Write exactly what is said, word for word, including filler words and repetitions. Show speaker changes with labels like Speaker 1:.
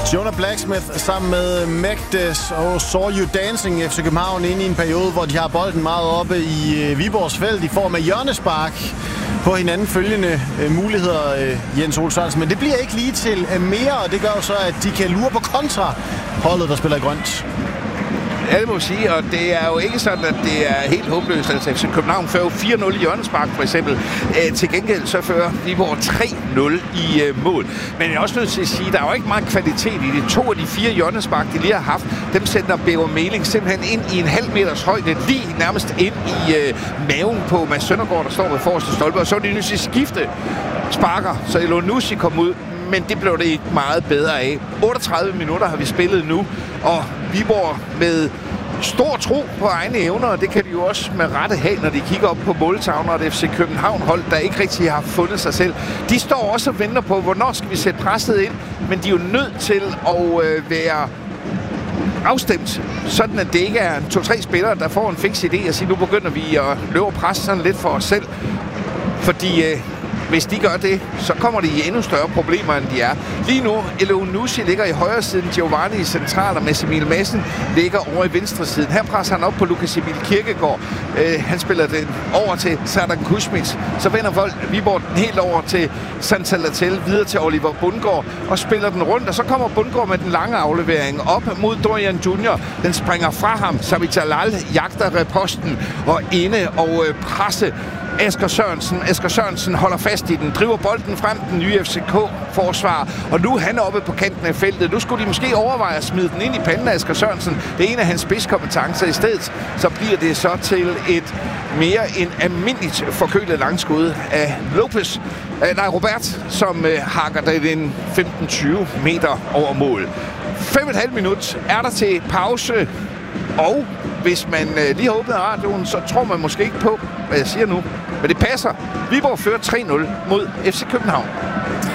Speaker 1: Jonah Blacksmith sammen med Magdes og Saw You Dancing F C København inde i en periode, hvor de har bolden meget oppe i Viborgs felt i form af hjørnespark på hinanden følgende øh, muligheder, øh, Jens Ole Sørensen. Men det bliver ikke lige til øh, mere, og det gør jo så, at de kan lure på kontra holdet, der spiller i grønt.
Speaker 2: Ja, det må sige, og det er jo ikke sådan, at det er helt håbløst. Altså F C København fører fire nul i hjørnespark, for eksempel. Æ, til gengæld så fører Viborg tre nul i øh, mål. Men jeg er også nødt til at sige, at der er jo ikke meget kvalitet i det. To af de fire hjørnespark, de lige har haft, dem sender Bæver Meling simpelthen ind i en halv meters højde, lige nærmest ind i øh, maven på Mads Søndergaard, der står ved forreste stolpe. Og så er de nødt til at skifte sparker, så Elonussi kom ud. Men det blev det ikke meget bedre af. otteogtredive minutter har vi spillet nu, og Viborg med stor tro på egne evner, og det kan de jo også med rette have, når de kigger op på måltavler, og det F C København-hold, der ikke rigtig har fundet sig selv. De står også og venter på, hvornår skal vi sætte presset ind, men de er jo nødt til at øh, være afstemt, sådan at det ikke er to-tre spillere, der får en fix idé og siger, nu begynder vi at løbe og presse sådan lidt for os selv, fordi øh, hvis de gør det, så kommer de i endnu større problemer, end de er. Lige nu, Elonussi ligger i højre siden, Giovanni i central, og Messemil Madsen ligger over i venstre siden. Her presser han op på Lukas Emil Kirkegaard. Øh, han spiller den over til Serdar Kuzmic. Så vender Vold Viborg den helt over til Santalatel, videre til Oliver Bundgaard, og spiller den rundt. Og så kommer Bundgaard med den lange aflevering op mod Dorian Junior. Den springer fra ham. Savit Jalal jagter reposten og inde og øh, presse Asger Sørensen. Asger Sørensen holder fast i den, driver bolden frem, den nye F C K-forsvar, og nu er han oppe på kanten af feltet. Nu skulle de måske overveje at smide den ind i panden af Asger Sørensen. Det er en af hans spidskompetencer. I stedet så bliver det så til et mere end almindeligt forkølet langskud af Lopez. Uh, nej, Robert, som uh, hakker det en femten tyve meter over mål. Fem og et halvt minut er der til pause, og hvis man uh, lige har åbnet radioen, så tror man måske ikke på, hvad jeg siger nu. Men det passer. Viborg fører tre nul mod F C København.